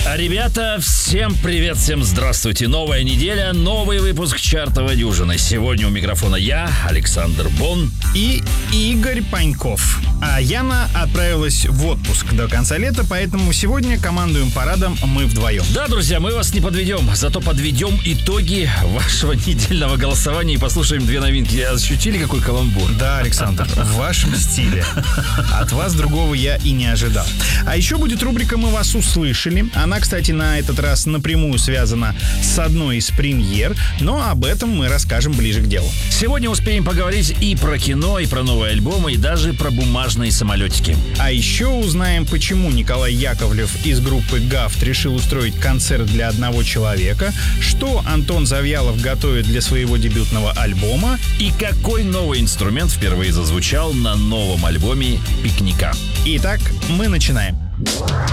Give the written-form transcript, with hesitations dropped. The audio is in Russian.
Ребята, всем привет, всем здравствуйте. Новая неделя, новый выпуск «Чартовой дюжины». Сегодня у микрофона я, Александр Бон и Игорь Паньков. А Яна отправилась в отпуск до конца лета, поэтому сегодня командуем парадом мы вдвоем. Да, друзья, мы вас не подведем, зато подведем итоги вашего недельного голосования и послушаем две новинки. Ощутили, какой каламбур? Да, Александр, в вашем стиле. От вас другого я и не ожидал. А еще будет рубрика «Мы вас услышали». Она, кстати, на этот раз напрямую связана с одной из премьер, но об этом мы расскажем ближе к делу. Сегодня успеем поговорить и про кино, и про новые альбомы, и даже про бумажные самолетики. А еще узнаем, почему Николай Яковлев из группы «Гафт» решил устроить концерт для одного человека, что Антон Завьялов готовит для своего дебютного альбома и какой новый инструмент впервые зазвучал на новом альбоме «Пикника». Итак, мы начинаем.